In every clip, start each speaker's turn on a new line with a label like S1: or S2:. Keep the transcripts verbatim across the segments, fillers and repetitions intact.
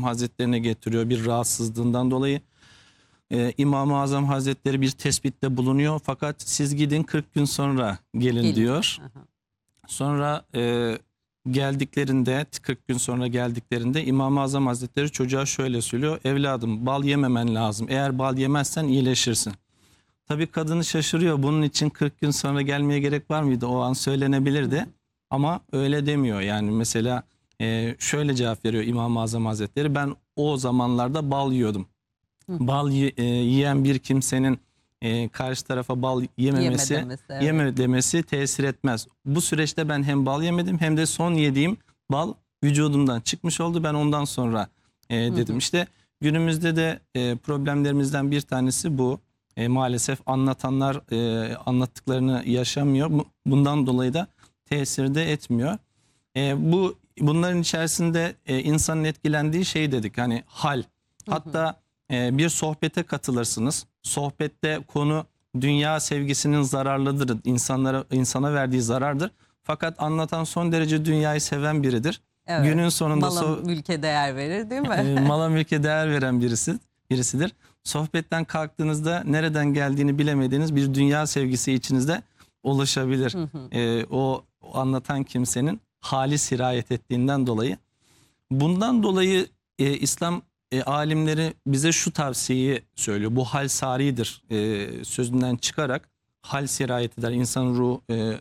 S1: Hazretlerine getiriyor bir rahatsızlığından dolayı. Ee, İmam-ı Azam Hazretleri bir tespitte bulunuyor. Fakat siz gidin kırk gün sonra gelin,
S2: Gelin.
S1: diyor.
S2: Aha.
S1: Sonra e, geldiklerinde kırk gün sonra geldiklerinde İmam-ı Azam Hazretleri çocuğa şöyle söylüyor. Evladım, bal yememen lazım. Eğer bal yemezsen iyileşirsin. Tabii kadını şaşırıyor. Bunun için kırk gün sonra gelmeye gerek var mıydı? O an söylenebilirdi. Ama öyle demiyor. Yani mesela e, şöyle cevap veriyor İmam-ı Azam Hazretleri. Ben o zamanlarda bal yiyordum. Bal e, yiyen bir kimsenin e, karşı tarafa bal yememesi,
S2: Yeme demesi, evet.
S1: yeme demesi tesir etmez. Bu süreçte ben hem bal yemedim hem de son yediğim bal vücudumdan çıkmış oldu. Ben ondan sonra e, dedim. Hı hı. İşte günümüzde de e, problemlerimizden bir tanesi bu. E, maalesef anlatanlar e, anlattıklarını yaşamıyor. Bundan dolayı da tesir de etmiyor. E, bu bunların içerisinde e, insanın etkilendiği şey dedik. Hani hal. Hatta hı hı. E, bir sohbete katılırsınız. Sohbette konu dünya sevgisinin zararlıdır. İnsanlara insana verdiği zarardır. Fakat anlatan son derece dünyayı seven biridir. Evet. Günün sonunda
S2: mala
S1: so
S2: mülke değer verir, değil mi?
S1: E, mala mülke değer veren birisi birisidir. Sohbetten kalktığınızda nereden geldiğini bilemediğiniz bir dünya sevgisi içinizde oluşabilir. Hı hı. E, o, o anlatan kimsenin hali sirayet ettiğinden dolayı. Bundan dolayı e, İslam e, alimleri bize şu tavsiyeyi söylüyor. Bu hal saridir e, sözünden çıkarak hal sirayet eder. İnsanın ruh, e,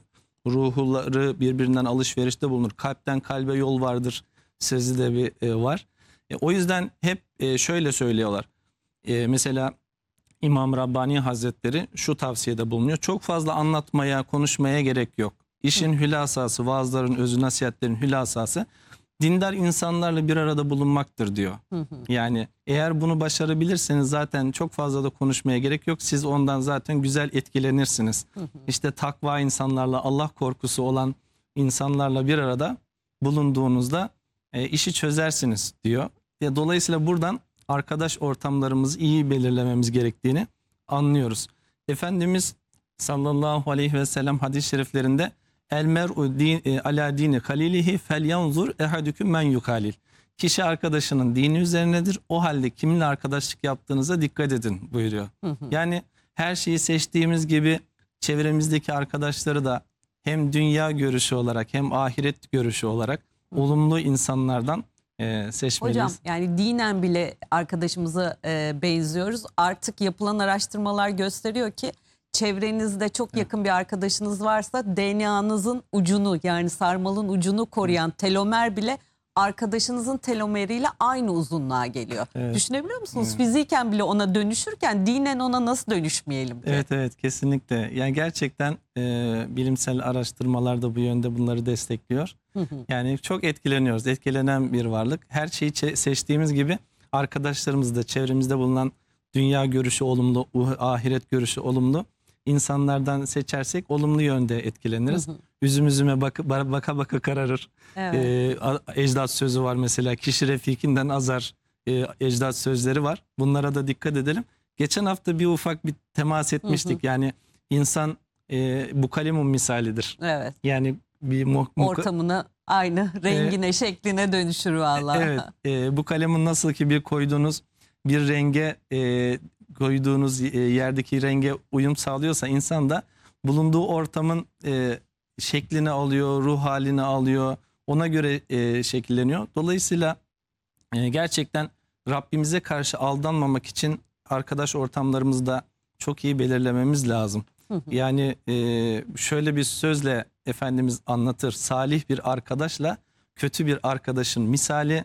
S1: ruhları birbirinden alışverişte bulunur. Kalpten kalbe yol vardır sözü de bir e, var. E, o yüzden hep e, şöyle söylüyorlar. Ee, mesela İmam Rabbani Hazretleri şu tavsiyede bulunuyor. Çok fazla anlatmaya, konuşmaya gerek yok. İşin Hı. hülasası, vaazların özü, nasihatlerin hülasası dindar insanlarla bir arada bulunmaktır diyor. Hı hı. Yani eğer bunu başarabilirseniz zaten çok fazla da konuşmaya gerek yok. Siz ondan zaten güzel etkilenirsiniz. Hı hı. İşte takva insanlarla, Allah korkusu olan insanlarla bir arada bulunduğunuzda e, işi çözersiniz diyor. Ya, dolayısıyla buradan arkadaş ortamlarımızı iyi belirlememiz gerektiğini anlıyoruz. Efendimiz sallallahu aleyhi ve sellem hadis-i şeriflerinde el mer'u din, e, ala dini halilihi fel yanzur ehadüküm men yukalil. Kişi arkadaşının dini üzerinedir. O halde kiminle arkadaşlık yaptığınıza dikkat edin buyuruyor. Hı hı. Yani her şeyi seçtiğimiz gibi çevremizdeki arkadaşları da hem dünya görüşü olarak hem ahiret görüşü olarak hı. olumlu insanlardan Ee, seçmeliyiz.
S2: Hocam, yani dinen bile arkadaşımıza e, benziyoruz. Artık yapılan araştırmalar gösteriyor ki çevrenizde çok evet. yakın bir arkadaşınız varsa D N A'nızın ucunu, yani sarmalın ucunu koruyan evet. telomer bile arkadaşınızın telomeriyle aynı uzunluğa geliyor. Evet. Düşünebiliyor musunuz? Evet. Fiziken bile ona dönüşürken dinen ona nasıl dönüşmeyelim ki?
S1: Evet evet, kesinlikle. Yani gerçekten e, bilimsel araştırmalar da bu yönde bunları destekliyor. Hı hı. Yani çok etkileniyoruz. Etkilenen bir varlık. Her şeyi seçtiğimiz gibi arkadaşlarımız da, çevremizde bulunan dünya görüşü olumlu, ahiret görüşü olumlu insanlardan seçersek olumlu yönde etkileniriz. Hı hı. Üzüm üzüme baka baka, baka kararır. Evet. Ee, ecdat sözü var mesela. Kişi refikinden azar e, ecdat sözleri var. Bunlara da dikkat edelim. Geçen hafta bir ufak bir temas etmiştik. Hı hı. Yani insan e, bu kalemun misalidir. Evet. Yani bir
S2: ortamına aynı rengine, e, şekline dönüşür vallahi.
S1: Evet. E, bu kalemun nasıl ki bir koyduğunuz bir renge e, koyduğunuz yerdeki renge uyum sağlıyorsa insan da bulunduğu ortamın e, şeklini alıyor, ruh halini alıyor. Ona göre e, şekilleniyor. Dolayısıyla e, gerçekten Rabbimize karşı aldanmamak için arkadaş ortamlarımızda çok iyi belirlememiz lazım. Hı hı. Yani e, şöyle bir sözle Efendimiz anlatır. Salih bir arkadaşla kötü bir arkadaşın misali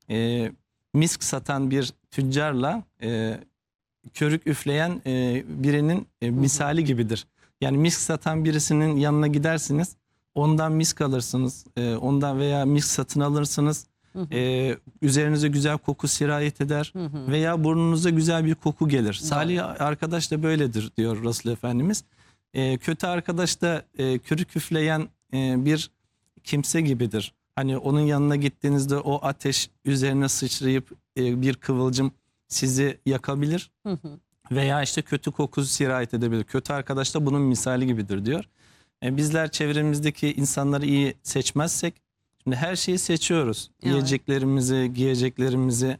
S1: e, misk satan bir tüccarla e, körük üfleyen e, birinin e, misali gibidir. Yani misk satan birisinin yanına gidersiniz, ondan misk alırsınız, e, ondan veya misk satın alırsınız. Hı hı. E, üzerinize güzel koku sirayet eder, hı hı. veya burnunuza güzel bir koku gelir. Hı. Salih arkadaş da böyledir diyor Resul Efendimiz. E, kötü arkadaş da e, körük üfleyen e, bir kimse gibidir. Hani onun yanına gittiğinizde o ateş üzerine sıçrayıp e, bir kıvılcım sizi yakabilir. Hı hı. Veya işte kötü kokusu sirayet edebilir. Kötü arkadaş da bunun misali gibidir diyor. E, bizler çevremizdeki insanları iyi seçmezsek, şimdi her şeyi seçiyoruz. Evet. Yiyeceklerimizi, giyeceklerimizi,